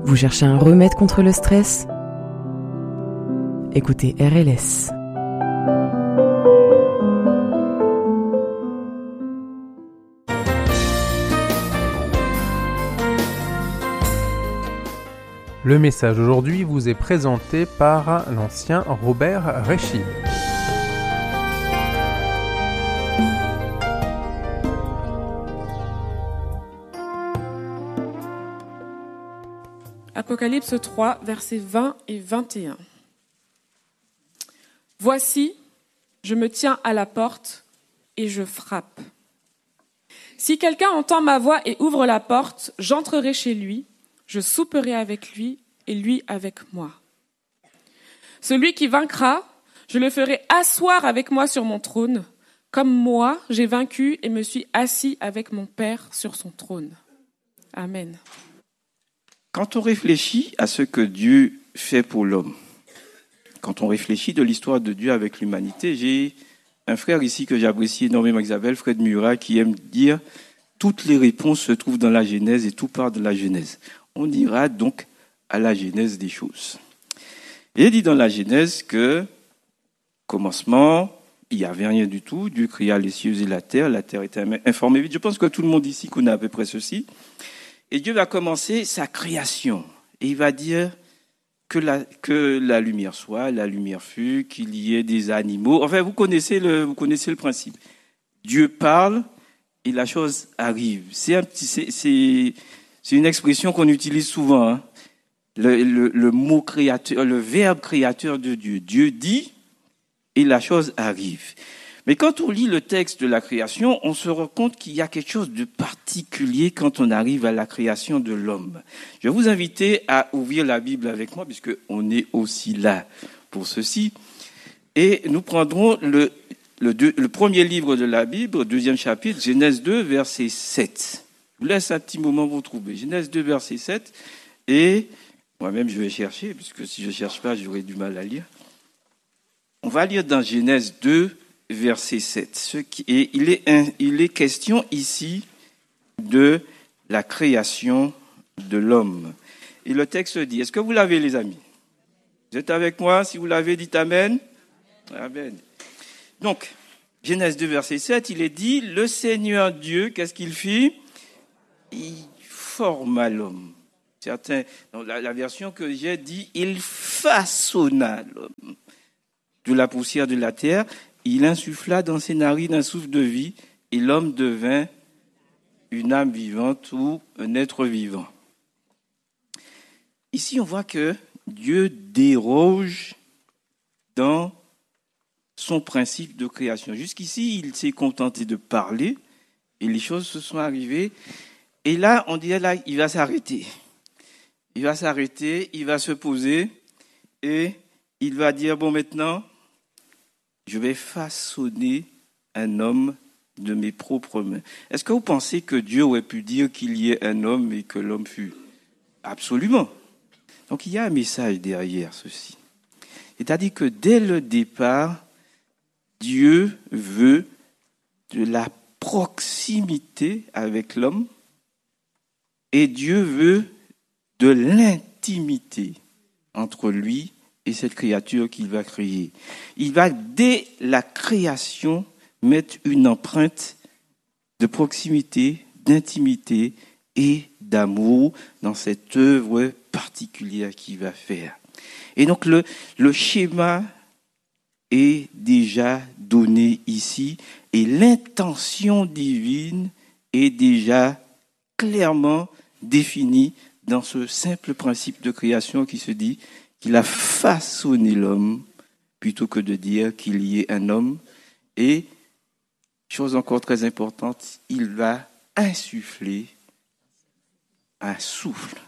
Vous cherchez un remède contre le stress ? Écoutez RLS. Le message aujourd'hui vous est présenté par l'ancien Robert Réchid. Apocalypse 3, versets 20 et 21. Voici, je me tiens à la porte et je frappe. Si quelqu'un entend ma voix et ouvre la porte, j'entrerai chez lui, je souperai avec lui et lui avec moi. Celui qui vaincra, je le ferai asseoir avec moi sur mon trône, comme moi j'ai vaincu et me suis assis avec mon Père sur son trône. Amen. Quand on réfléchit à ce que Dieu fait pour l'homme, quand on réfléchit de l'histoire de Dieu avec l'humanité, j'ai un frère ici que j'apprécie énormément, Isabelle, Fred Murat, qui aime dire « Toutes les réponses se trouvent dans la Genèse et tout part de la Genèse ». On ira donc à la Genèse des choses. Il dit dans la Genèse que, commencement, il n'y avait rien du tout, Dieu créa les cieux et la terre était informée vite. Je pense que tout le monde ici connaît à peu près ceci. Et Dieu va commencer sa création. Et il va dire que la lumière soit, la lumière fut, qu'il y ait des animaux. Enfin, vous connaissez le principe. Dieu parle et la chose arrive. C'est une expression qu'on utilise souvent. Hein. Le mot créateur, le verbe créateur de Dieu. Dieu dit et la chose arrive. Mais quand on lit le texte de la création, on se rend compte qu'il y a quelque chose de particulier quand on arrive à la création de l'homme. Je vais vous inviter à ouvrir la Bible avec moi, puisque on est aussi là pour ceci. Et nous prendrons le premier livre de la Bible, deuxième chapitre, Genèse 2, verset 7. Je vous laisse un petit moment vous trouver. Genèse 2, verset 7. Et moi-même, je vais chercher, puisque si je ne cherche pas, j'aurai du mal à lire. On va lire dans Genèse 2, verset 7. Et il est question ici de la création de l'homme. Et le texte dit, est-ce que vous l'avez, les amis? Vous êtes avec moi? Si vous l'avez, dites Amen. Amen. Donc, Genèse 2, verset 7, il est dit, le Seigneur Dieu, qu'est-ce qu'il fit? Il forma l'homme. Dans la version que j'ai dit, il façonna l'homme. De la poussière de la terre, il insuffla dans ses narines un souffle de vie et l'homme devint une âme vivante ou un être vivant. Ici, on voit que Dieu déroge dans son principe de création. Jusqu'ici, il s'est contenté de parler et les choses se sont arrivées. Et là, on dirait là, il va s'arrêter. Il va s'arrêter, il va se poser et il va dire, bon, maintenant, je vais façonner un homme de mes propres mains. Est-ce que vous pensez que Dieu aurait pu dire qu'il y ait un homme et que l'homme fût? Absolument. Donc il y a un message derrière ceci. C'est-à-dire que dès le départ, Dieu veut de la proximité avec l'homme et Dieu veut de l'intimité entre lui et cette créature qu'il va créer. Il va, dès la création, mettre une empreinte de proximité, d'intimité et d'amour dans cette œuvre particulière qu'il va faire. Et donc, le schéma est déjà donné ici et l'intention divine est déjà clairement définie dans ce simple principe de création qui se dit qu'il a façonné l'homme plutôt que de dire qu'il y ait un homme. Et, chose encore très importante, il va insuffler un souffle.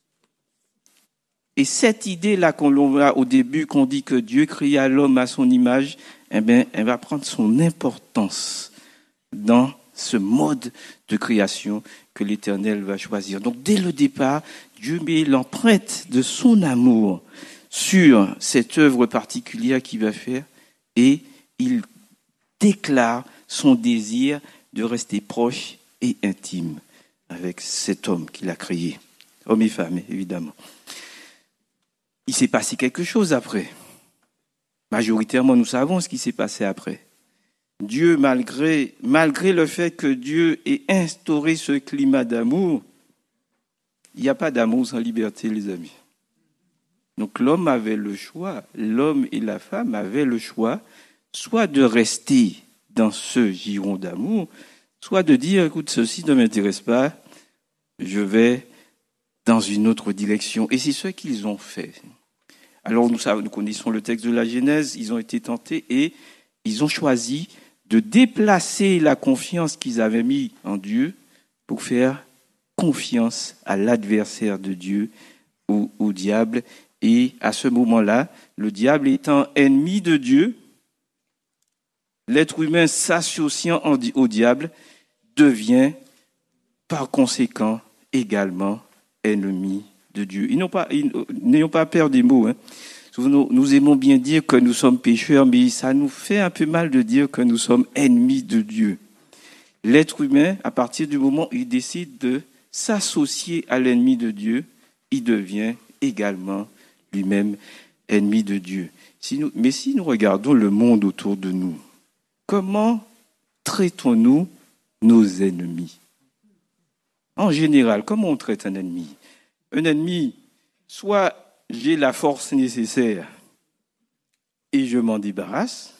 Et cette idée-là qu'on a au début, qu'on dit que Dieu créa l'homme à son image, eh bien, elle va prendre son importance dans ce mode de création que l'Éternel va choisir. Donc, dès le départ, Dieu met l'empreinte de son amour sur cette œuvre particulière qu'il va faire et il déclare son désir de rester proche et intime avec cet homme qu'il a créé. hommes et femmes, évidemment. Il s'est passé quelque chose après. Majoritairement, nous savons ce qui s'est passé après. Dieu, malgré le fait que Dieu ait instauré ce climat d'amour, il n'y a pas d'amour sans liberté, les amis. Donc l'homme avait le choix, l'homme et la femme avaient le choix, soit de rester dans ce giron d'amour, soit de dire, écoute, ceci ne m'intéresse pas, je vais dans une autre direction. Et c'est ce qu'ils ont fait. Alors nous connaissons le texte de la Genèse, ils ont été tentés et ils ont choisi de déplacer la confiance qu'ils avaient mis en Dieu pour faire confiance à l'adversaire de Dieu, au diable. Et à ce moment-là, le diable étant ennemi de Dieu, l'être humain s'associant au diable devient par conséquent également ennemi de Dieu. N'ayons pas peur des mots. Nous aimons bien dire que nous sommes pécheurs, mais ça nous fait un peu mal de dire que nous sommes ennemis de Dieu. L'être humain, à partir du moment où il décide de s'associer à l'ennemi de Dieu, il devient également lui-même ennemi de Dieu. Mais si nous regardons le monde autour de nous, comment traitons-nous nos ennemis? En général, comment on traite un ennemi? Un ennemi, soit j'ai la force nécessaire et je m'en débarrasse,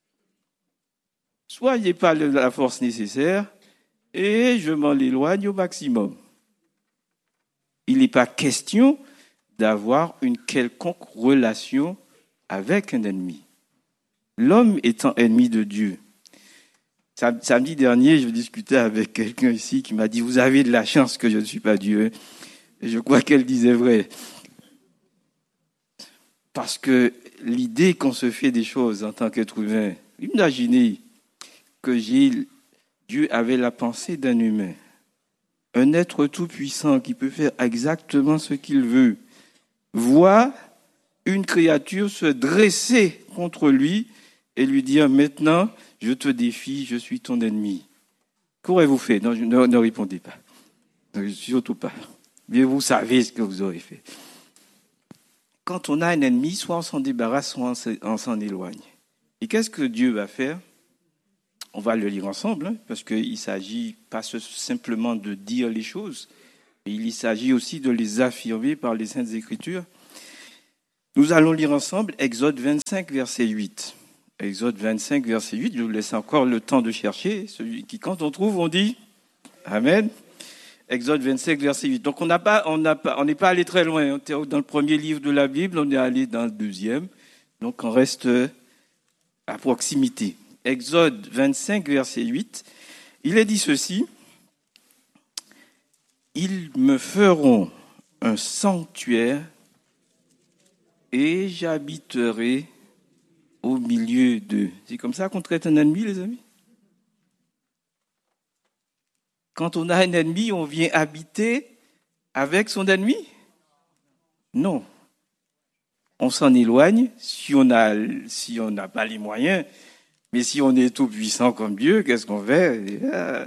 soit j'ai pas la force nécessaire et je m'en éloigne au maximum. Il n'est pas question d'avoir une quelconque relation avec un ennemi. L'homme étant ennemi de Dieu. Samedi dernier, je discutais avec quelqu'un ici qui m'a dit « Vous avez de la chance que je ne suis pas Dieu ». Et je crois qu'elle disait vrai. Parce que l'idée qu'on se fait des choses en tant qu'être humain, imaginez que Dieu avait la pensée d'un humain, un être tout-puissant qui peut faire exactement ce qu'il veut, voit une créature se dresser contre lui et lui dire « Maintenant, je te défie, je suis ton ennemi ». Qu'aurez-vous fait? Non, ne répondez pas. Surtout pas. Mais vous savez ce que vous aurez fait. Quand on a un ennemi, soit on s'en débarrasse, soit on s'en éloigne. Et qu'est-ce que Dieu va faire? On va le lire ensemble, parce qu'il ne s'agit pas simplement de dire les choses, mais il s'agit aussi de les affirmer par les Saintes Écritures. Nous allons lire ensemble Exode 25, verset 8. Exode 25, verset 8, je vous laisse encore le temps de chercher. Celui qui, quand on trouve, on dit Amen. Exode 25, verset 8. Donc on n'est pas allé très loin. On était dans le premier livre de la Bible, on est allé dans le deuxième. Donc on reste à proximité. Exode 25, verset 8. Il est dit ceci. Ils me feront un sanctuaire et j'habiterai au milieu d'eux. C'est comme ça qu'on traite un ennemi, les amis? Quand on a un ennemi, on vient habiter avec son ennemi? Non. On s'en éloigne si on n'a pas les moyens. Mais si on est tout puissant comme Dieu, qu'est-ce qu'on fait?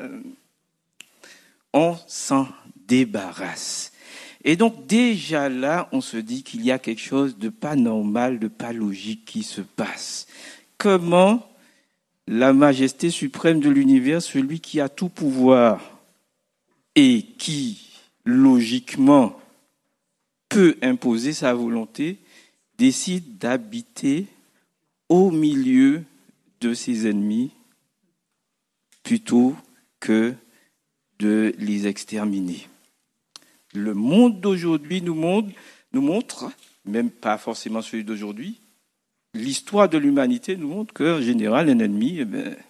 On s'en débarrasse. Et donc déjà là, on se dit qu'il y a quelque chose de pas normal, de pas logique qui se passe. Comment la majesté suprême de l'univers, celui qui a tout pouvoir et qui, logiquement, peut imposer sa volonté, décide d'habiter au milieu de ses ennemis plutôt que de les exterminer. Le monde d'aujourd'hui nous montre, même pas forcément celui d'aujourd'hui, l'histoire de l'humanité nous montre qu'en général, un ennemi,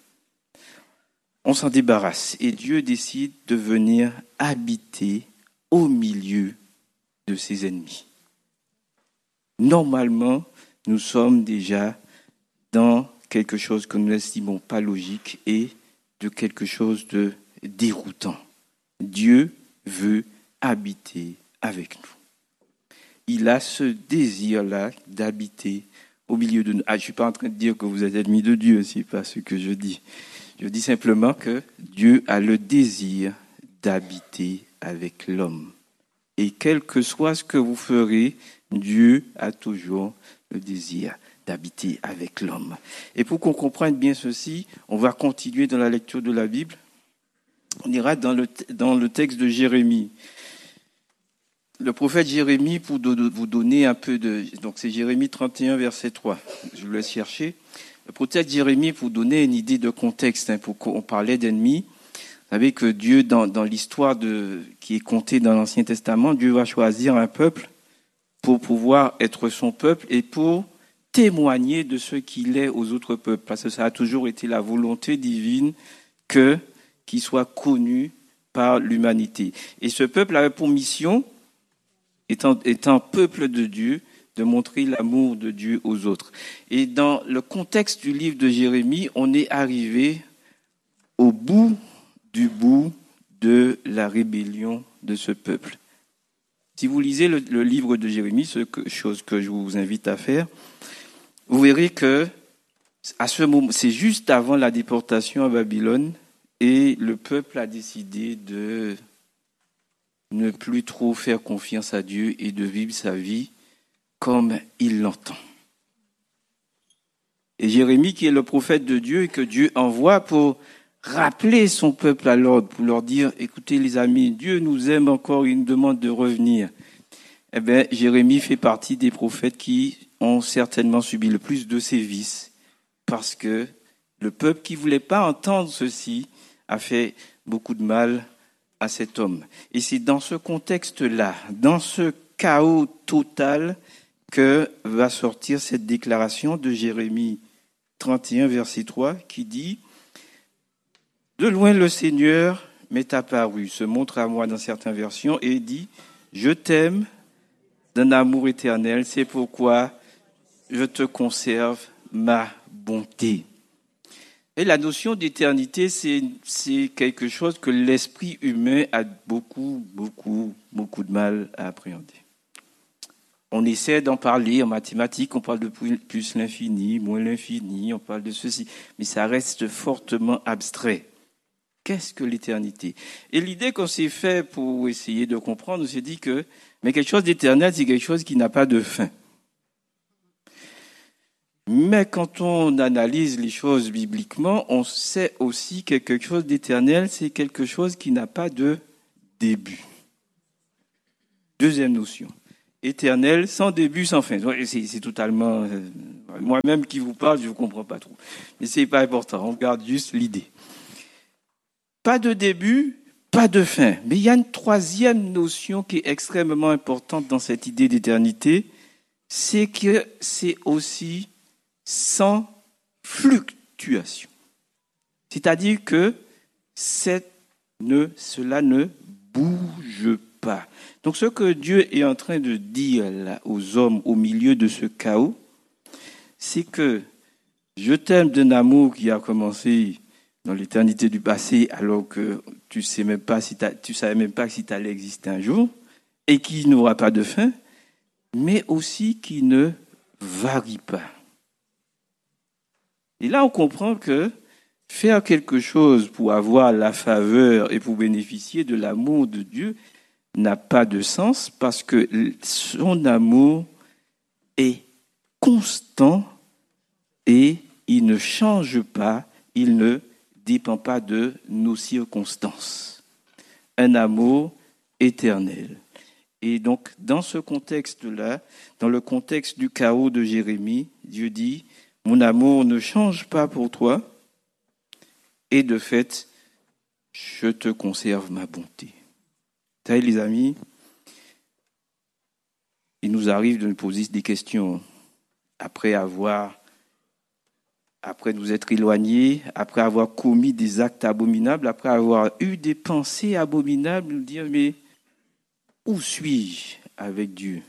on s'en débarrasse. Et Dieu décide de venir habiter au milieu de ses ennemis. Normalement, nous sommes déjà dans quelque chose que nous n'estimons pas logique et de quelque chose de déroutant. Dieu veut habiter avec nous. Il a ce désir-là d'habiter au milieu de nous. Je ne suis pas en train de dire que vous êtes ennemis de Dieu, ce n'est pas ce que je dis. Je dis simplement que Dieu a le désir d'habiter avec l'homme. Et quel que soit ce que vous ferez, Dieu a toujours le désir d'habiter avec l'homme. Et pour qu'on comprenne bien ceci, on va continuer dans la lecture de la Bible. On ira dans le texte de Jérémie. Le prophète Jérémie, pour vous donner un peu de... Donc c'est Jérémie 31, verset 3. Je vous laisse chercher. Le prophète Jérémie, pour donner une idée de contexte, pour qu'on parlait d'ennemis. Vous savez que Dieu, dans l'histoire qui est contée dans l'Ancien Testament, Dieu va choisir un peuple pour pouvoir être son peuple et pour témoigner de ce qu'il est aux autres peuples. Parce que ça a toujours été la volonté divine qu'il soit connu par l'humanité. Et ce peuple avait pour mission, étant peuple de Dieu, de montrer l'amour de Dieu aux autres. Et dans le contexte du livre de Jérémie, on est arrivé au bout de la rébellion de ce peuple. Si vous lisez le livre de Jérémie, chose que je vous invite à faire, vous verrez que à ce moment, c'est juste avant la déportation à Babylone, et le peuple a décidé de ne plus trop faire confiance à Dieu et de vivre sa vie comme il l'entend. Et Jérémie, qui est le prophète de Dieu et que Dieu envoie pour rappeler son peuple à l'ordre, pour leur dire, écoutez les amis, Dieu nous aime encore, il nous demande de revenir. Eh bien, Jérémie fait partie des prophètes qui ont certainement subi le plus de sévices, parce que le peuple qui ne voulait pas entendre ceci a fait beaucoup de mal à cet homme. Et c'est dans ce contexte-là, dans ce chaos total, que va sortir cette déclaration de Jérémie 31, verset 3, qui dit « De loin le Seigneur m'est apparu, se montre à moi dans certaines versions, et dit « Je t'aime d'un amour éternel, c'est pourquoi je te conserve ma bonté. » Et la notion d'éternité, c'est quelque chose que l'esprit humain a beaucoup de mal à appréhender. On essaie d'en parler en mathématiques, on parle de plus l'infini, moins l'infini, on parle de ceci, mais ça reste fortement abstrait. Qu'est-ce que l'éternité? Et l'idée qu'on s'est fait pour essayer de comprendre, on s'est dit que mais quelque chose d'éternel, c'est quelque chose qui n'a pas de fin. Mais quand on analyse les choses bibliquement, on sait aussi que quelque chose d'éternel, c'est quelque chose qui n'a pas de début. Deuxième notion. Éternel, sans début, sans fin. C'est totalement... moi-même qui vous parle, je ne vous comprends pas trop. Mais ce n'est pas important, on garde juste l'idée. Pas de début, pas de fin. Mais il y a une troisième notion qui est extrêmement importante dans cette idée d'éternité, c'est que c'est aussi sans fluctuation. C'est-à-dire que cela ne bouge pas. Donc ce que Dieu est en train de dire là aux hommes au milieu de ce chaos, c'est que je t'aime d'un amour qui a commencé dans l'éternité du passé, alors que tu savais même pas si tu allais exister un jour, et qui n'aura pas de fin, mais aussi qui ne varie pas. Et là, on comprend que faire quelque chose pour avoir la faveur et pour bénéficier de l'amour de Dieu n'a pas de sens, parce que son amour est constant et il ne change pas, il ne dépend pas de nos circonstances. Un amour éternel. Et donc, dans ce contexte-là, dans le contexte du chaos de Jérémie, Dieu dit, mon amour ne change pas pour toi, et de fait, je te conserve ma bonté. Vous savez, les amis, il nous arrive de nous poser des questions après nous être éloignés, après avoir commis des actes abominables, après avoir eu des pensées abominables, nous dire, mais où suis-je avec Dieu?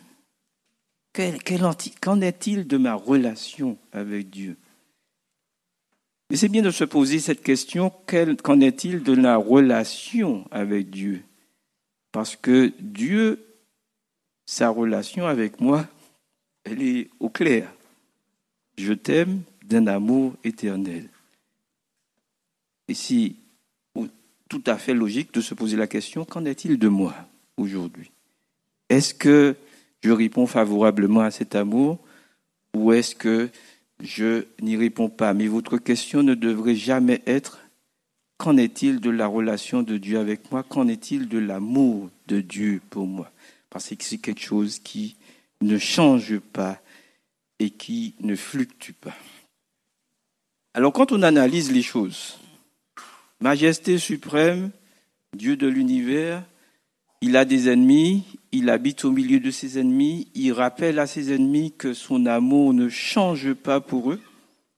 Qu'en est-il de ma relation avec Dieu? Mais c'est bien de se poser cette question, qu'en est-il de la relation avec Dieu? Parce que Dieu, sa relation avec moi, elle est au clair. Je t'aime d'un amour éternel. Et c'est tout à fait logique de se poser la question, qu'en est-il de moi aujourd'hui? Est-ce que je réponds favorablement à cet amour ou est-ce que je n'y réponds pas? Mais votre question ne devrait jamais être « Qu'en est-il de la relation de Dieu avec moi? Qu'en est-il de l'amour de Dieu pour moi ?» Parce que c'est quelque chose qui ne change pas et qui ne fluctue pas. Alors quand on analyse les choses, Majesté suprême, Dieu de l'univers, il a des ennemis, il habite au milieu de ses ennemis, il rappelle à ses ennemis que son amour ne change pas pour eux.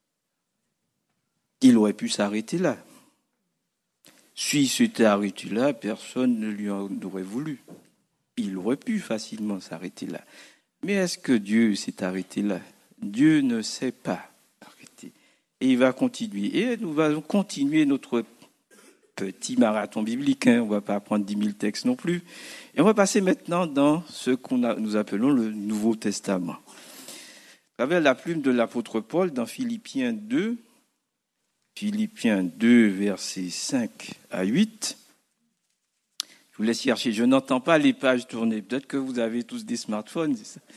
Il aurait pu s'arrêter là. S'il s'était arrêté là, personne ne lui en aurait voulu. Il aurait pu facilement s'arrêter là. Mais est-ce que Dieu s'est arrêté là? Dieu ne s'est pas arrêté. Et il va continuer. Et nous allons continuer notre petit marathon biblique. On ne va pas apprendre 10 000 textes non plus. Et on va passer maintenant dans ce nous appelons le Nouveau Testament. À travers la plume de l'apôtre Paul dans Philippiens 2, versets 5 à 8. Je vous laisse chercher. Je n'entends pas les pages tourner. Peut-être que vous avez tous des smartphones. C'est ça.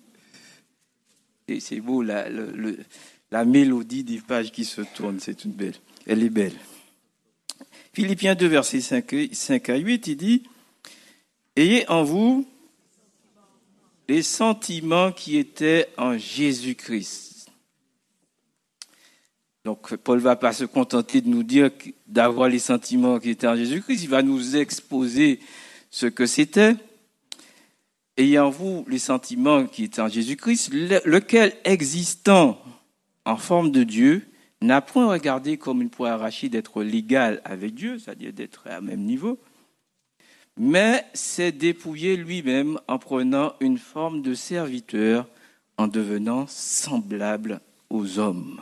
Et c'est beau, la mélodie des pages qui se tournent. C'est une belle. Elle est belle. Philippiens 2, versets 5 à 8, il dit « Ayez en vous les sentiments qui étaient en Jésus-Christ. » Donc, Paul ne va pas se contenter de nous dire d'avoir les sentiments qui étaient en Jésus-Christ. Il va nous exposer ce que c'était. Ayez en vous les sentiments qui étaient en Jésus-Christ, lequel, existant en forme de Dieu, n'a point regardé comme une proie arrachée d'être l'égal avec Dieu, c'est-à-dire d'être à même niveau, mais s'est dépouillé lui-même en prenant une forme de serviteur, en devenant semblable aux hommes.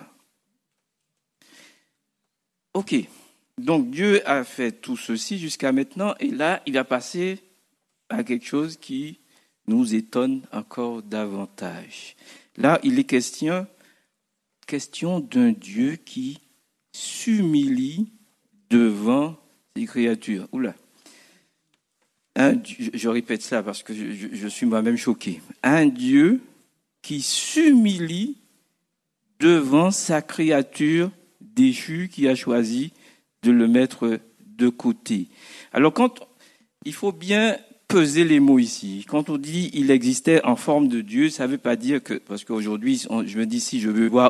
Ok, donc Dieu a fait tout ceci jusqu'à maintenant, et là, il va passer à quelque chose qui nous étonne encore davantage. Là, il est question d'un Dieu qui s'humilie devant ses créatures. Oula. Je répète ça parce que je suis moi-même choqué. Un Dieu qui s'humilie devant sa créature déchue qui a choisi de le mettre de côté. Alors, il faut bien peser les mots ici. Quand on dit il existait en forme de Dieu, ça ne veut pas dire que, parce qu'aujourd'hui, je me dis si je veux voir